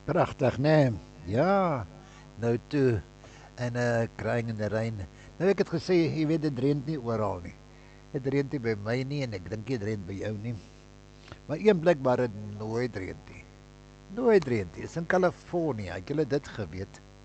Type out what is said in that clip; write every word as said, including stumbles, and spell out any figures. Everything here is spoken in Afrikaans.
Pragtig, né? Ja. Nou toe en 'n uh, crying in the rain. Nou ek het gesê, jy weet dit reën nie oral nie. Dit reën nie by my nie en ek dink dit reën by jou nie. Maar een blikbaar het nooit reën nie. Nooit reën nie. Dis in Kalifornië. Het julle dit geweet?